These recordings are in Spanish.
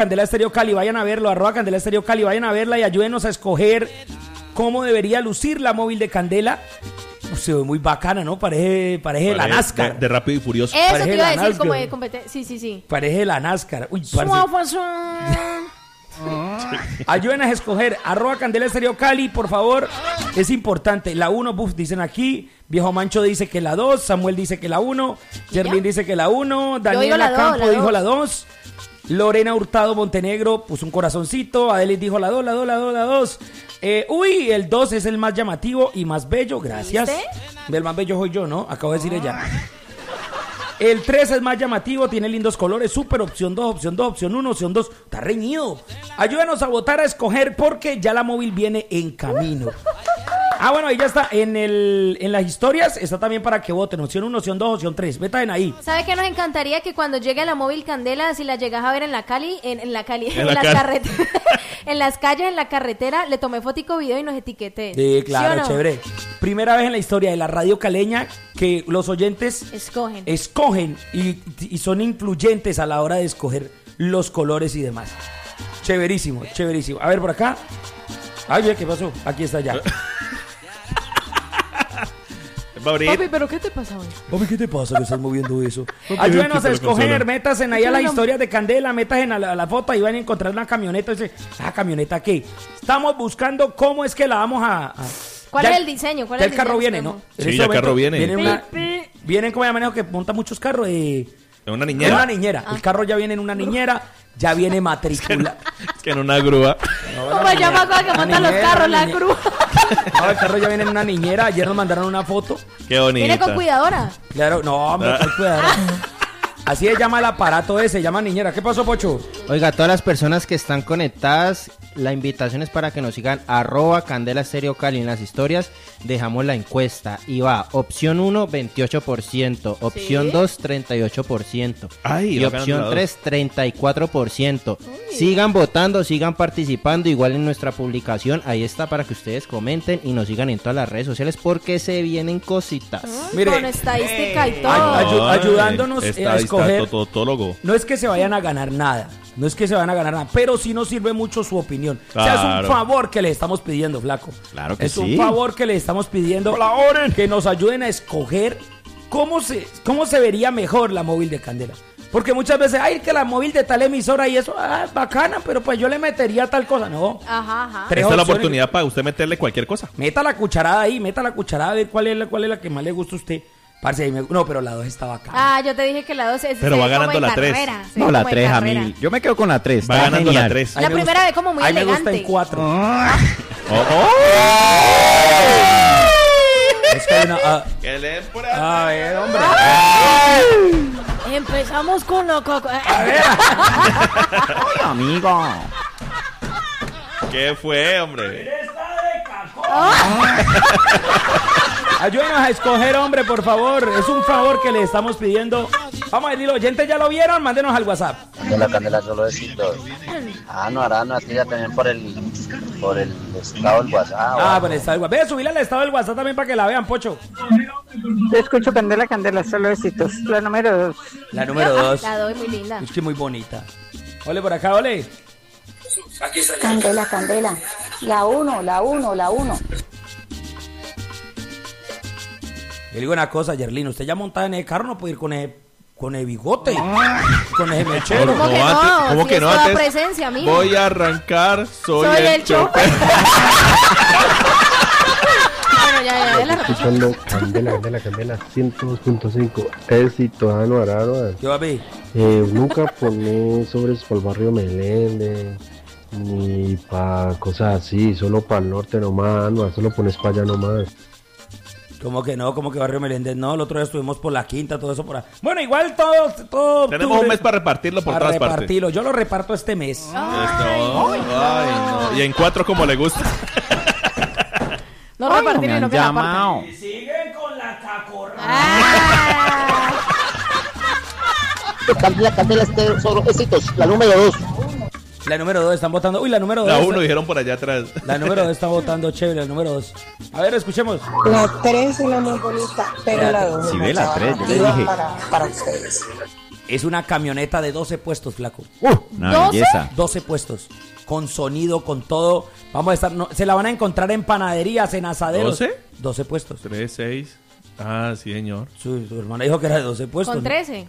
Candela Estéreo Cali, vayan a verlo, @Candela Estéreo Cali, vayan a verla y ayúdenos a escoger cómo debería lucir la móvil de Candela. Se ve muy bacana, ¿no? Parece la NASCAR. De Rápido y Furioso. Eso Parece te iba a la decir, NASCAR. como de competencia. Sí. Parece la NASCAR. Uy, parce. Ayúdenos a escoger @Candela Estéreo Cali, por favor. Es importante. La 1, dicen aquí. Viejo Mancho dice que la 2. Samuel dice que la 1. Jerlin dice que la 1. Daniela Campo dijo la 2. Lorena Hurtado Montenegro puso un corazoncito. Adelis dijo la 2, la 2, la 2, la 2. El 2 es el más llamativo y más bello. Gracias. ¿Viste? El más bello soy yo, ¿no? Acabo de decir ella. El 3 es más llamativo, tiene lindos colores, super opción 2, opción 2, opción 1, opción 2. Está reñido. Ayúdanos a votar, a escoger, porque ya la móvil viene en camino. Bueno, ahí ya está. En las historias está también para que voten. Opción 1, opción 2, opción 3. Veten ahí. ¿Sabe qué nos encantaría? Que cuando llegue la móvil Candela, si la llegas a ver en las calles, en las calles, en la carretera, le tomé fotico, video y nos etiqueté. Sí, claro, ¿Sí o no? chévere. Primera vez en la historia de la radio caleña que los oyentes escogen y son influyentes a la hora de escoger los colores y demás. Chéverísimo, chéverísimo. A ver, por acá. Ay, mira, ¿qué pasó? Aquí está ya. Papi, ¿pero qué te pasa hoy? Papi, ¿qué te pasa que estás moviendo eso? Ayúdenos a escoger, métanse ahí a las historias de Candela, métanse a la foto y van a encontrar una camioneta. ¿Camioneta qué? Estamos buscando cómo es que la vamos a... ¿Cuál es el diseño? Ya el carro viene, ¿no? Sí, ya el carro viene. Vienen como ya manejo que monta muchos carros. En una niñera. En una niñera. El carro ya viene en una niñera, ya viene matrícula. Es que en una grúa. ¿Cómo se llama cuando que montan los carros? La grúa. No, el carro ya viene en una niñera. Ayer nos mandaron una foto. Qué bonita. ¿Viene con cuidadora? Claro, no, hombre, con cuidadora. Así se llama el aparato ese, se llama niñera. ¿Qué pasó, Pocho? Oiga, todas las personas que están conectadas, la invitación es para que nos sigan @Candela Estéreo Cali en las historias. Dejamos la encuesta y va opción 1, 28%, opción 2, 38%, y opción 3, 34%. Sigan votando, sigan participando, igual en nuestra publicación, ahí está para que ustedes comenten y nos sigan en todas las redes sociales porque se vienen cositas. Mire, con estadística y todo. Ayudándonos a escoger. Totólogo. No es que se vayan a ganar nada. No es que se van a ganar nada, pero sí nos sirve mucho su opinión. Claro. O sea, es un favor que le estamos pidiendo, flaco. Claro que es sí. Es un favor que le estamos pidiendo. Que nos ayuden a escoger cómo se vería mejor la móvil de Candela. Porque muchas veces, que la móvil de tal emisora y eso, bacana, pero pues yo le metería tal cosa, ¿no? Ajá. Esta es la oportunidad para usted meterle cualquier cosa. Meta la cucharada ahí, a ver cuál es la que más le gusta a usted. Parce, no, pero la 2 está bacana. Yo te dije que la 2 es... Pero va ganando la 3. No, la 3 a mí. Yo me quedo con la 3. Va ganando genial. La 3. La primera vez como muy elegante. A mí me gusta en 4. Es que hay una... ¿Qué le por ahí? A ver, hombre. Empezamos con lo... A ver. Ay, amigo. ¿Qué fue, hombre? Ayúdenos a escoger, hombre, por favor. Es un favor que le estamos pidiendo. Vamos a decir, los oyentes ya lo vieron, mándenos al WhatsApp. Candela, solo decirlo. No, aquí ya también por el estado del WhatsApp. Por el estado del WhatsApp. Ve, subirle al estado del WhatsApp también para que la vean, Pocho. Te escucho, Candela, solo besitos. La número 2. La número 2. La 2 es muy linda. Es que muy bonita. Ole, por acá, ole. Candela. La 1. Le digo una cosa, Yerlin, usted ya montada en el carro no puede ir con el bigote, con ese mechero. ¿Cómo que no? Antes presencia, amigo. Voy a arrancar, soy el chofer. Bueno, ya. Escuchando Candela 102.5. Éxito, Araro. ¿Qué va a ver? Nunca pone sobres para el barrio Meléndez, ni para cosas así, solo para el norte nomás, solo pones para allá nomás. ¿Cómo que no? ¿Cómo que Barrio Meléndez? No, el otro día estuvimos por la Quinta, todo eso por ahí. Bueno, igual todo. Tenemos un mes para repartirlo por todas partes. Yo lo reparto este mes. No. Y en 4 como le gusta. No repartirlo, no que la parte. Y siguen con la cacorra. Candela, solo éxitos. La número 2. La número 2 están votando. Uy, la número 2. La 1 dijeron por allá atrás. La número 2 está votando chévere, la número 2. A ver, escuchemos. La 3 es la más bonita, pero la 2. Si ve la 3, yo le dije. Para ustedes. Es una camioneta de 12 puestos, flaco. Una 12. belleza. 12 puestos. Con sonido, con todo. Vamos a estar... se la van a encontrar en panaderías, en asaderos. ¿12? 12 puestos. 3, 6. Ah, sí, señor. Su hermana dijo que era de 12 puestos. Con 13.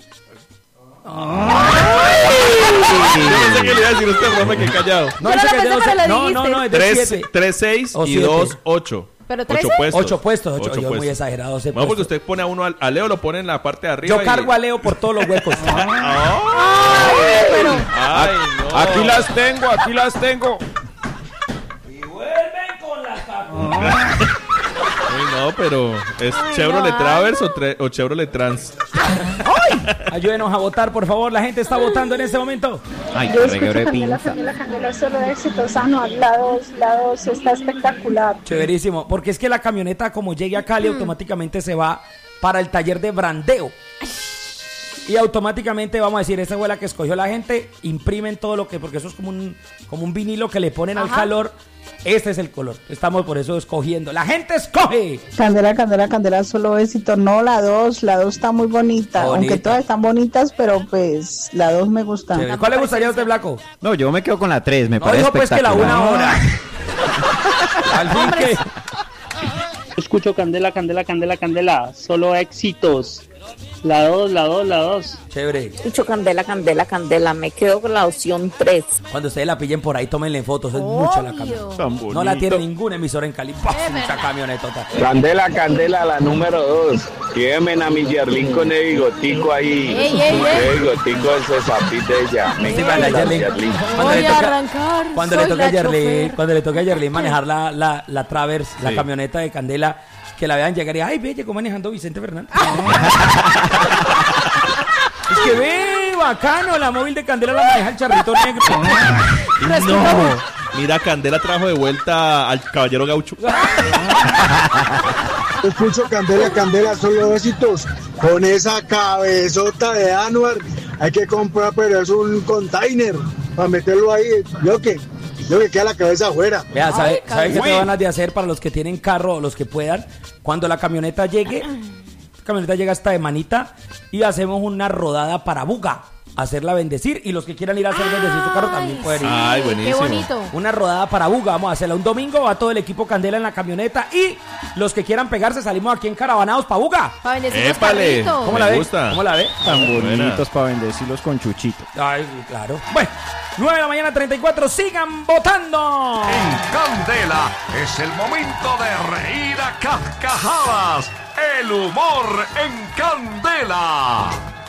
Yo pensé que le iba a decir a usted, Rafa, que callado. No, Yo dice no que es de lo pensé, 12. pero lo No, es de 3, 7. 3, 6 O y 7. 2, 8. ¿Pero 8 13? puestos. 8 puestos. Ocho Yo muy puestos. exagerado, 12 No, porque puestos. usted pone a uno, a Leo lo pone en la parte de arriba. Yo cargo a Leo por todos los huecos. Ay, no. Aquí las tengo. Y vuelven con la tapa. Uy, no, pero ¿es Chevrolet Traverse o Chevrolet Trans? Ayúdenos a votar, por favor. La gente está votando en este momento. Ay, Yo qué reguero de escucho pinza. Candela, solo éxitos. No, la 2 está espectacular. Chéverísimo. Porque es que la camioneta, como llegue a Cali, automáticamente se va para el taller de brandeo. Y automáticamente vamos a decir, esta fue la que escogió la gente. Imprimen todo lo que... Porque eso es como un vinilo que le ponen al calor. Este es el color. Estamos por eso escogiendo. ¡La gente escoge! Candela, solo éxito. No, la 2 está muy bonita. Bonita. Aunque todas están bonitas, pero pues la 2 me gusta. Chévere. ¿Cuál le gustaría a usted, Blanco? No, yo me quedo con la 3, me No parece dijo pues que la espectacular. 1 hora. Al fin que... Escucho Candela, solo éxitos. La 2. Chévere. Escucho Candela, me quedo con la opción 3. Cuando ustedes la pillen por ahí, tómenle fotos. Es mucho la camioneta. Tan bonito. No la tiene ninguna emisora en Cali. Mucha camionetota. Candela, la número 2. Llévenme a mi Yerlín con el bigotico ahí. El bigotico se zapite ella. Me Sí, para la encanta Yerlín. Voy a arrancar. Cuando soy le toque a la Yerlín, chofer. cuando le toque a Yerlín manejar la Traverse, la Sí. camioneta de Candela, que la vean llegar y ay, ve, llegó manejando Vicente Fernández. Es que ve, bacano, la móvil de Candela la maneja el charrito negro. No. Mira, Candela trajo de vuelta al caballero gaucho. Escucho Candela, solo éxitos. Con esa cabezota de Anuar hay que comprar, pero es un container para meterlo ahí. Yo que queda la cabeza afuera. Vea, ¿sabe Ay, qué te van a de hacer para los que tienen carro o los que puedan? Cuando la camioneta llegue, hasta de Manita y hacemos una rodada para Buga, hacerla bendecir, y los que quieran ir a hacer bendecir su carro también pueden ir. Ay, Qué buenísimo. bonito. Una rodada para Buga, vamos a hacerla un domingo, va todo el equipo Candela en la camioneta y los que quieran pegarse salimos aquí en Caravanados para Buga. Para bendecir los Épale. carritos. ¿Cómo Me la ve? gusta. ¿Cómo la ve? Tan Buena. bonitos para bendecirlos con chuchito. Ay, claro. Bueno, 9 de la mañana 34, sigan votando. En Candela es el momento de reír a carcajadas. El humor en Candela.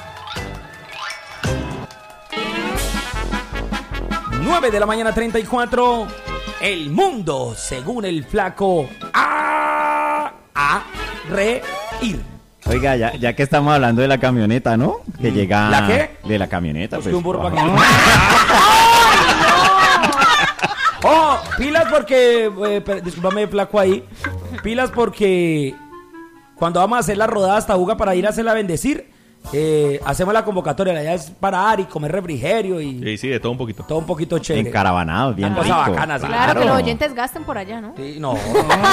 9 de la mañana 34, el mundo según el flaco a reír. Oiga, ya que estamos hablando de la camioneta, ¿no? Que llega... ¿La qué? De la camioneta, Busqué pues. un burro ajá. para que- Oh, pilas porque, discúlpame, flaco ahí. Pilas porque cuando vamos a hacer la rodada hasta Buga para ir a hacerla bendecir, hacemos la convocatoria. La idea es parar y comer refrigerio y Sí, de todo un poquito. todo un poquito chévere. Encaravanados, bien Una rico. cosa bacana, sí. Claro, que los oyentes gasten por allá, ¿no? Sí, no. Uy,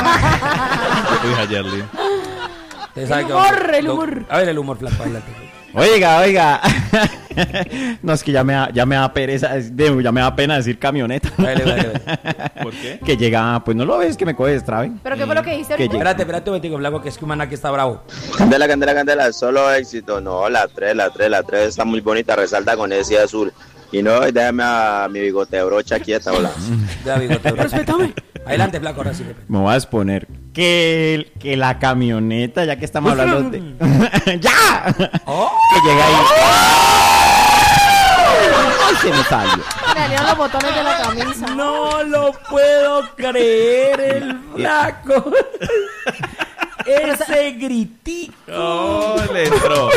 a Yerlin. Usted sabe El que- humor, el humor. A ver el humor, flaco, adelante. Oiga. No, es que ya me da pereza, ya me da pena decir camioneta. Dale. ¿Por qué? Que llega, pues no lo ves, que me coge destrave. ¿Pero qué fue lo que dijiste Que ahorita? Espérate un momentico, flaco, que es que un man aquí está bravo. Candela, solo éxito. No, la 3 está muy bonita, resalta con ese azul. Y no, déjame a mi bigote brocha quieta, hola. Ya, bigote, bro. Respétame. Adelante, flaco, ahora sí. Me voy a exponer que la camioneta, ya que estamos hablando de... ¡Ya! Oh. Que llega ahí. ¡Ay, se me salió! Le salieron los botones de la camisa. No lo puedo creer, el flaco. Ese gritico. Oh, le entró.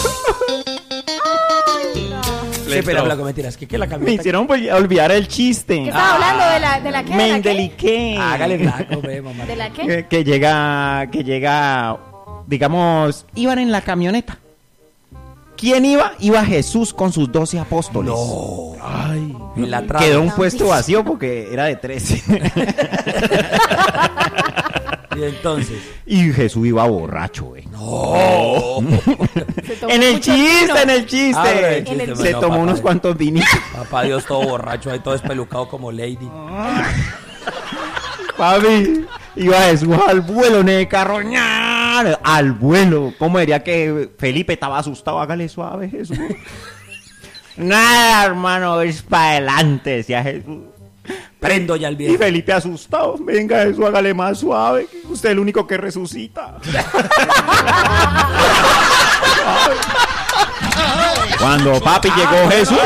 Sí, espera, flaco, mentiras. Que la Me camioneta... hicieron olvidar el chiste. ¿Qué estaba hablando? ¿De la qué? Me ¿De la qué? indeliqué. Hágale, flaco, ve, mamá. ¿De la qué? Que llega, digamos, iban en la camioneta. ¿Quién iba? Iba Jesús con sus 12 apóstoles. No. Ay. En la trama. Quedó un puesto vacío porque era de 13. Y entonces. Y Jesús iba borracho, No. En el chiste. Se Bueno, tomó papá, unos cuantos vinitos. Papá Dios todo borracho, ahí todo espelucado como Lady. Papi, iba Jesús al vuelo, ne carroñar. Al vuelo. ¿Cómo diría que Felipe estaba asustado? Hágale suave, Jesús. Nada, hermano, es para adelante, decía Jesús. Prendo ya el viejo. Y Felipe asustado. Venga, Jesús, hágale más suave. Usted es el único que resucita. Cuando papi llegó Jesús.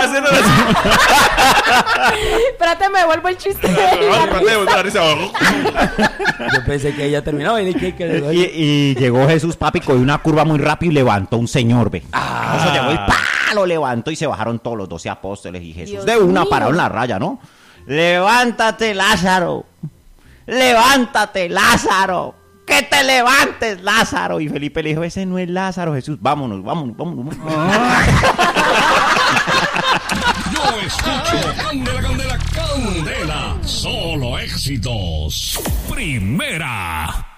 Espérate, me devuelvo el chiste. Yo pensé que ella terminaba y llegó Jesús, papi, cogió una curva muy rápido y levantó un señor, ve. Eso llegó y lo levantó y se bajaron todos los 12 apóstoles y Jesús Dios de una mío. parado en la raya, ¿no? Levántate, Lázaro. Levántate, Lázaro. Que te levantes, Lázaro. Y Felipe le dijo, ese no es Lázaro, Jesús. Vámonos. Yo escucho Candela, Candela. Solo éxitos. Primera.